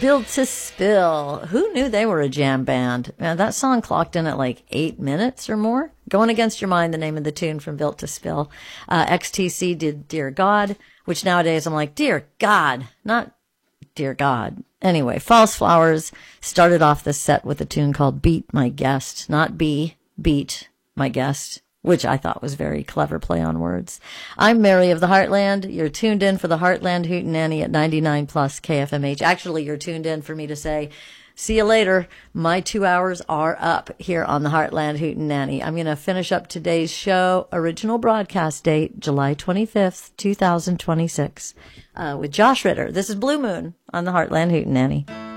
Built to Spill. Who knew they were a jam band? That song clocked in at like 8 minutes or more. Going Against Your Mind, the name of the tune from Built to Spill. XTC did Dear God, which nowadays I'm like, Dear God, not Dear God. Anyway, False Flowers started off this set with a tune called Beat My Guest, not Beat My Guest, which I thought was very clever play on words. I'm Mary of the Heartland. You're tuned in for the Heartland Hootenanny at 99 plus KFMH. Actually, you're tuned in for me to say, see you later. My 2 hours are up here on the Heartland Hootenanny. I'm going to finish up today's show, original broadcast date, July 25th, 2026, with Josh Ritter. This is Blue Moon on the Heartland Hootenanny.